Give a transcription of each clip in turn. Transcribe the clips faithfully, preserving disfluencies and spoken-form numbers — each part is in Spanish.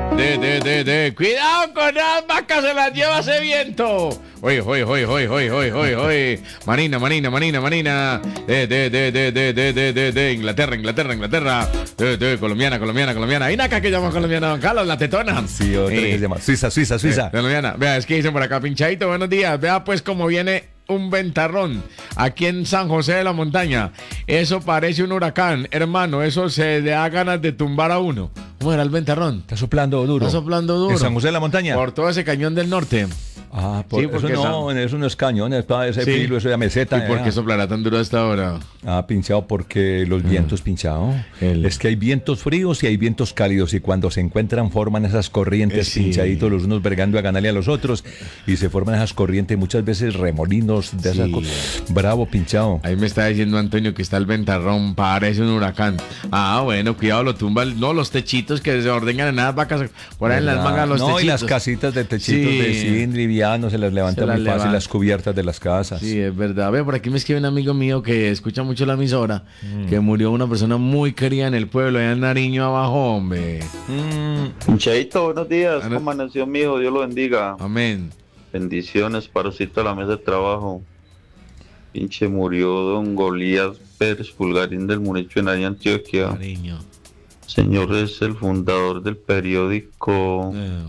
De, de, de, de. Cuidado con las vacas, se las lleva ese viento. Oye, oye, oye, oye, oye, oye, oye, oye. Marina, Marina, Marina, Marina. De, de, de, de, de, de, de, de, de. Inglaterra, Inglaterra, Inglaterra. De, de, colombiana, colombiana, colombiana. Hay naca que llama colombiana, don Carlos, la tetona. Sí, otra Eh, que se llama Suiza, Suiza, Suiza. eh, colombiana. Vea, es que dicen por acá, pinchadito, buenos días. Vea pues cómo viene un ventarrón aquí en San José de la Montaña. Eso parece un huracán, hermano. Eso se le da ganas de tumbar a uno. ¿Cómo era el ventarrón? Está soplando duro. Está soplando duro. En San José de la Montaña. Por todo ese cañón del norte. Ah, por Sí, eso porque no, San- eso no es cañón, es para ese Sí. filo, eso ya meseta. ¿Y por ya. qué soplará tan duro hasta ahora? Ah, pinchado porque los vientos pinchado. El- Es que hay vientos fríos y hay vientos cálidos y cuando se encuentran forman esas corrientes Eh, sí. pinchaditos los unos vergando a ganarle a los otros y se forman esas corrientes muchas veces remolinos de esa Sí. co- bravo pinchado. Ahí me está diciendo Antonio que está el ventarrón, parece un huracán. Ah, bueno, cuidado, lo tumba. el- No, los techitos que se ordeñan en las vacas, por ahí en las ¿Verdad? mangas los no, techitos. y las casitas de techitos Sí. de zinc liviano se las levanta Se las muy fácil, levanta. las cubiertas de las casas. Sí, es verdad. Ve, por aquí me escribe un amigo mío que escucha mucho la emisora, Mm. que murió una persona muy querida en el pueblo, allá en Nariño abajo, hombre. Mm, Pinchadito, buenos días. Ana- ¿Cómo amaneció mi hijo? Dios lo bendiga. Amén. Bendiciones para usted a la mesa de trabajo. Pinche murió don Golías Pérez Pulgarín del municipio de Nariño, Antioquia. Nariño. Señor es el fundador del periódico Eh.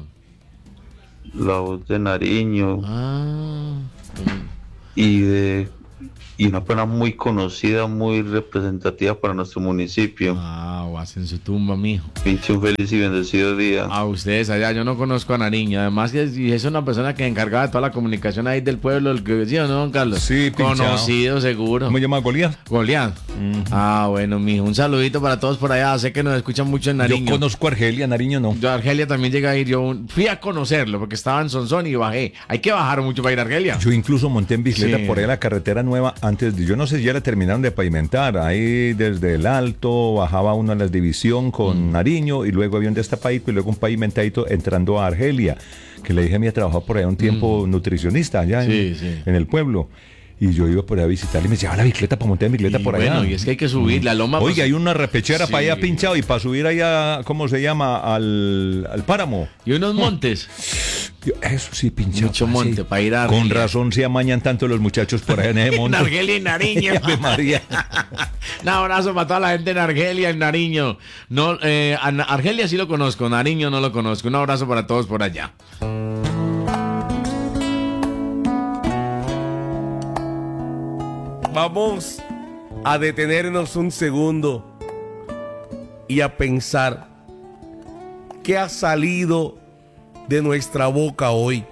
La Voz de Nariño Ah. y de y una persona muy conocida, muy representativa para nuestro municipio. Ah, o hacen su tumba, mijo. Pinche un feliz y bendecido día. A ustedes allá, yo no conozco a Nariño. Además, que es, y es una persona que encargaba de toda la comunicación ahí del pueblo, el que decía, ¿no, don Carlos? Sí, pinchado. Conocido, seguro. ¿Cómo se llama Goliat? Goliat. Ah, bueno, mijo. Un saludito para todos por allá. Sé que nos escuchan mucho en Nariño. Yo conozco a Argelia, Nariño no. Yo a Argelia también llegué a ir. Yo un- fui a conocerlo porque estaba en Sonsón y bajé. Hay que bajar mucho para ir a Argelia. Yo incluso monté en bicicleta Sí. por ahí la carretera nueva antes de, yo no sé si ya la terminaron de pavimentar, ahí desde el Alto bajaba uno a la división con Mm. Nariño y luego había un destapadito y luego un pavimentadito entrando a Argelia, que le dije a mí a trabajar por allá un tiempo nutricionista allá en, Mm. Sí, sí. en el pueblo. Y yo iba por allá a visitarle y me llevaba la bicicleta para montar en bicicleta Y por bueno, allá. y es que hay que subir la loma. Oiga, pues, hay una repechera Sí. para allá pinchado y para subir allá, ¿cómo se llama? Al, al páramo. y unos montes. Yo, Eso sí, pinchado. Mucho así. monte para ir a Con Argelia. razón se amañan tanto los muchachos por allá en ese En monte. Argelia y Nariño. Ave María. Un abrazo para toda la gente en Argelia, en Nariño. No, eh, a Na- Argelia sí lo conozco, Nariño no lo conozco. Un abrazo para todos por allá. Vamos a detenernos un segundo y a pensar qué ha salido de nuestra boca hoy.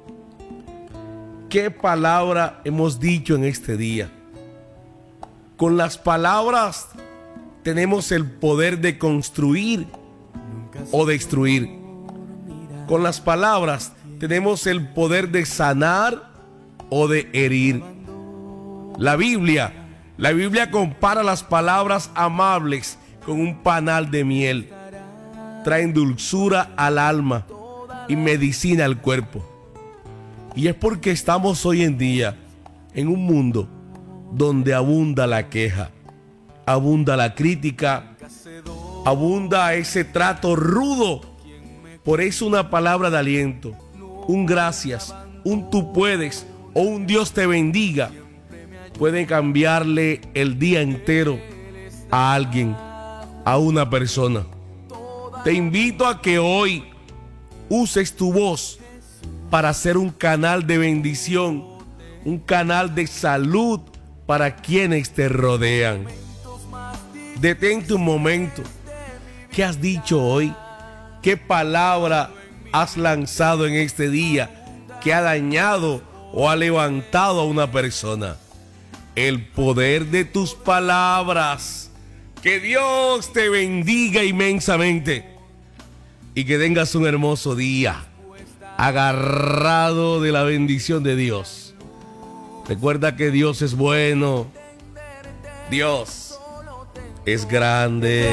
¿Qué palabra hemos dicho en este día? Con las palabras tenemos el poder de construir o destruir. Con las palabras tenemos el poder de sanar o de herir. La Biblia, la Biblia compara las palabras amables con un panal de miel. Traen dulzura al alma y medicina al cuerpo. Y es porque estamos hoy en día en un mundo donde abunda la queja, abunda la crítica, abunda ese trato rudo. Por eso una palabra de aliento, un gracias, un tú puedes o un Dios te bendiga puede cambiarle el día entero a alguien, a una persona. Te invito a que hoy uses tu voz para ser un canal de bendición, un canal de salud para quienes te rodean. Detente un momento. ¿Qué has dicho hoy? ¿Qué palabra has lanzado en este día que ha dañado o ha levantado a una persona? El poder de tus palabras. Que Dios te bendiga inmensamente y que tengas un hermoso día agarrado de la bendición de Dios. Recuerda que Dios es bueno. Dios es grande.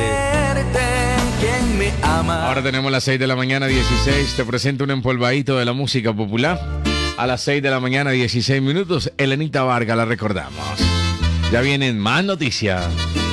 Ahora tenemos las seis de la mañana, dieciséis. Te presento un empolvadito de la música popular. A las seis de la mañana, dieciséis minutos. Elenita Vargas, la recordamos. Ya vienen más noticias.